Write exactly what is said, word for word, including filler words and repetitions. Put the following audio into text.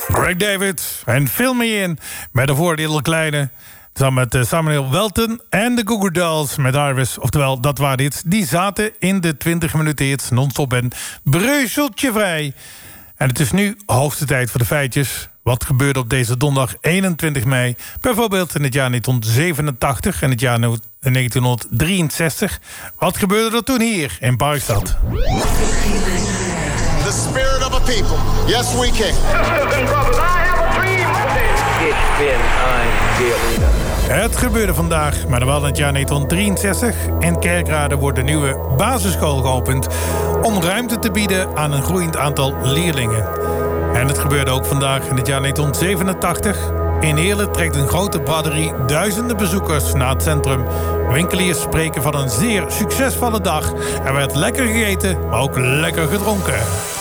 Greg David en Fill Me In met de voordeel kleine. Samen met Samuel Welton en de Goo Goo Dolls met Iris. Oftewel, dat waren hits. Die zaten in de twintig minuten hits non-stop en breuzeltje vrij. En het is nu hoogste tijd voor de feitjes. Wat gebeurde op deze donderdag eenentwintig mei? Bijvoorbeeld in het jaar negentien zevenentachtig en het jaar negentienhonderddrieënzestig. Wat gebeurde er toen hier in Parkstad? The spirit of a people. Yes, we can. Sisters and brothers, I have a dream today. Ich bin ein Berliner. Het gebeurde vandaag, maar wel in het jaar negentien drieënzestig. In Kerkrade wordt de nieuwe basisschool geopend om ruimte te bieden aan een groeiend aantal leerlingen. En het gebeurde ook vandaag in het jaar negentien zevenentachtig. In Heerlen trekt een grote braderie duizenden bezoekers naar het centrum. Winkeliers spreken van een zeer succesvolle dag. Er werd lekker gegeten, maar ook lekker gedronken.